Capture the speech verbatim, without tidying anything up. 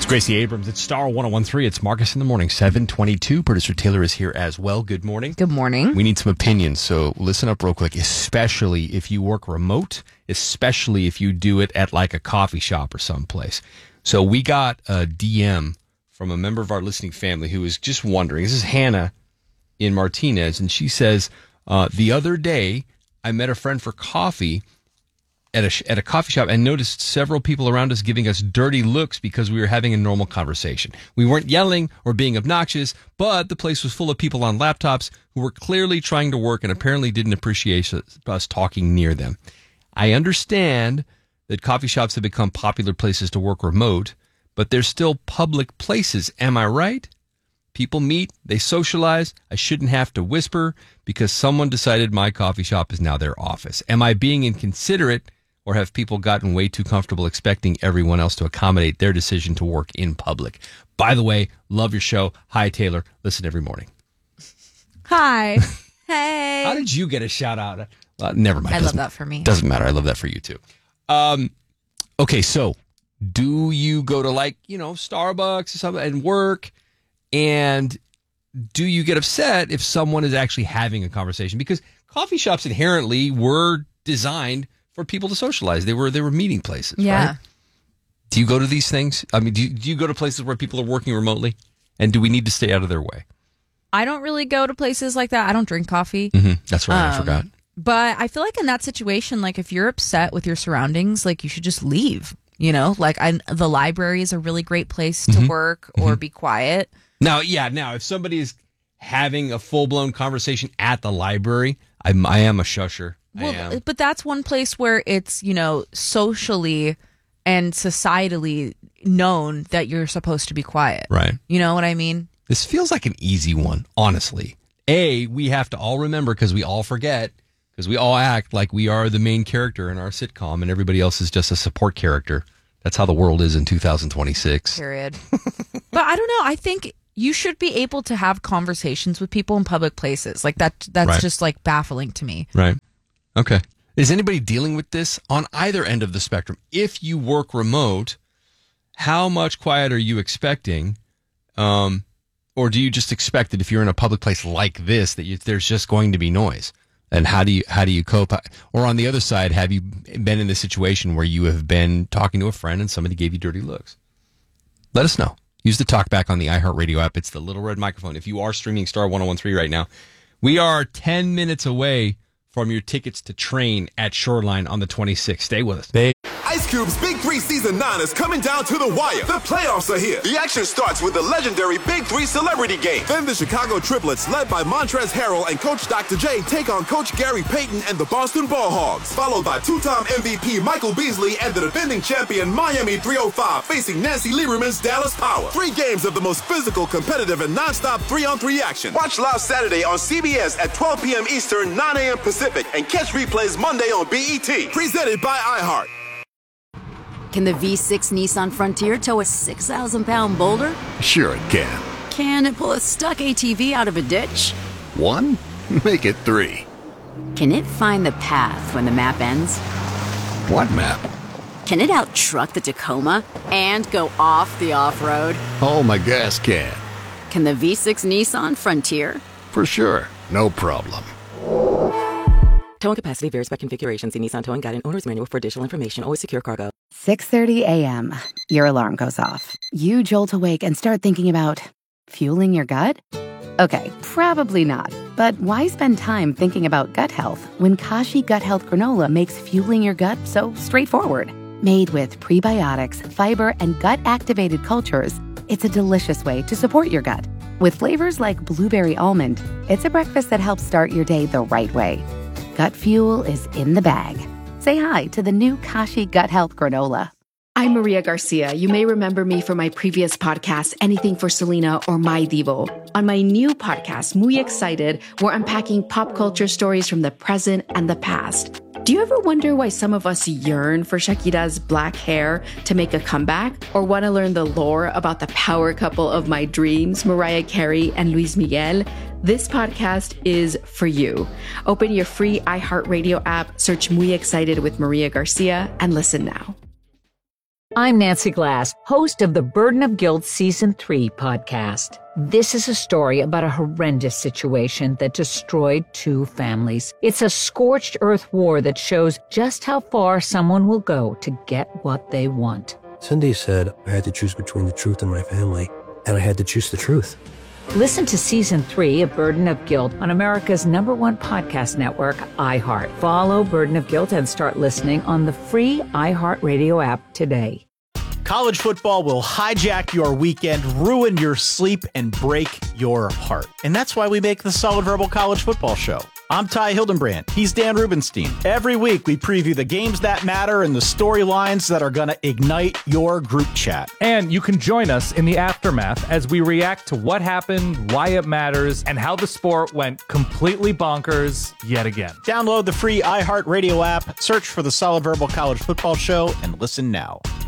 It's Gracie Abrams. It's Star one oh one three. It's Marcus in the morning, seven twenty-two. Producer Taylor is here as well. Good morning. Good morning. We need some opinions, so listen up real quick, especially if you work remote, especially if you do it at like a coffee shop or someplace. So we got a D M from a member of our listening family who is just wondering. This is Hannah in Martinez, and she says, uh, the other day I met a friend for coffee at a, at a coffee shop and noticed several people around us giving us dirty looks because we were having a normal conversation. We weren't yelling or being obnoxious, but the place was full of people on laptops who were clearly trying to work and apparently didn't appreciate us talking near them. I understand that coffee shops have become popular places to work remote, but they're still public places. Am I right? People meet, they socialize. I shouldn't have to whisper because someone decided my coffee shop is now their office. Am I being inconsiderate? Or have people gotten way too comfortable expecting everyone else to accommodate their decision to work in public? By the way, love your show. Hi, Taylor. Listen every morning. Hi. Hey. How did you get a shout out? Uh, never mind. I love that for me. Doesn't matter. I love that for you too. Um, okay, so do you go to like, you know, Starbucks or something and work? And do you get upset if someone is actually having a conversation? Because coffee shops inherently were designed for people to socialize. They were they were meeting places, yeah. right? Do you go to these things? I mean, do you, do you go to places where people are working remotely? And do we need to stay out of their way? I don't really go to places like that. I don't drink coffee. Mm-hmm. That's right. Um, I forgot. But I feel like in that situation, like if you're upset with your surroundings, like you should just leave. You know, like I, the library is a really great place to mm-hmm. work or mm-hmm. be quiet. Now, yeah. Now, if somebody is having a full blown conversation at the library, I'm, I am a shusher. Well, but that's one place where it's, you know, socially and societally known that you're supposed to be quiet. Right. You know what I mean? This feels like an easy one, honestly. A, we have to all remember because we all forget, because we all act like we are the main character in our sitcom and everybody else is just a support character. That's how the world is in two thousand twenty-six. Period. But I don't know. I think you should be able to have conversations with people in public places. Like that. That's right. just like baffling to me. Right. Okay. Is anybody dealing with this on either end of the spectrum? If you work remote, how much quiet are you expecting? Um, or do you just expect that if you're in a public place like this, that you, there's just going to be noise? And how do you how do you cope? Or on the other side, have you been in the situation where you have been talking to a friend and somebody gave you dirty looks? Let us know. Use the talkback on the iHeartRadio app. It's the little red microphone. If you are streaming Star one oh one three right now, we are ten minutes away from your tickets to Train at Shoreline on the twenty-sixth. Stay with us. They- Ice Cube's Big Three Season nine is coming down to the wire. The playoffs are here. The action starts with the legendary Big Three Celebrity Game. Then the Chicago Triplets, led by Montrezl Harrell and Coach Doctor J, take on Coach Gary Payton and the Boston Ball Hogs. Followed by two-time M V P Michael Beasley and the defending champion Miami three oh five facing Nancy Lieberman's Dallas Power. Three games of the most physical, competitive, and nonstop three-on-three action. Watch live Saturday on C B S at twelve p.m. Eastern, nine a.m. Pacific, and catch replays Monday on B E T. Presented by iHeart. Can the V six Nissan Frontier tow a six thousand pound boulder? Sure it can. Can it pull a stuck A T V out of a ditch? One? Make it three. Can it find the path when the map ends? What map? Can it out-truck the Tacoma and go off the off-road? Oh, my gas can. Can the V six Nissan Frontier? For sure. No problem. Towing capacity varies by configuration. See Nissan Towing Guide and Owner's Manual for additional information. Always secure cargo. six thirty a.m. Your alarm goes off. You jolt awake and start thinking about fueling your gut? Okay, probably not. But why spend time thinking about gut health when Kashi Gut Health Granola makes fueling your gut so straightforward? Made with prebiotics, fiber, and gut-activated cultures, it's a delicious way to support your gut. With flavors like blueberry almond, it's a breakfast that helps start your day the right way. Gut fuel is in the bag. Say hi to the new Kashi Gut Health Granola. I'm Maria Garcia. You may remember me from my previous podcast, Anything for Selena or My Divo. On my new podcast, Muy Excited, we're unpacking pop culture stories from the present and the past. Do you ever wonder why some of us yearn for Shakira's black hair to make a comeback? Or want to learn the lore about the power couple of my dreams, Mariah Carey and Luis Miguel? This podcast is for you. Open your free iHeartRadio app, search Muy Excited with Maria Garcia, and listen now. I'm Nancy Glass, host of the Burden of Guilt Season three podcast. This is a story about a horrendous situation that destroyed two families. It's a scorched earth war that shows just how far someone will go to get what they want. Cindy said I had to choose between the truth and my family, and I had to choose the truth. Listen to Season three of Burden of Guilt on America's number one podcast network, iHeart. Follow Burden of Guilt and start listening on the free iHeartRadio app today. College football will hijack your weekend, ruin your sleep, and break your heart. And that's why we make the Solid Verbal College Football Show. I'm Ty Hildenbrand. He's Dan Rubenstein. Every week, we preview the games that matter and the storylines that are going to ignite your group chat. And you can join us in the aftermath as we react to what happened, why it matters, and how the sport went completely bonkers yet again. Download the free iHeartRadio app, search for the Solid Verbal College Football Show, and listen now.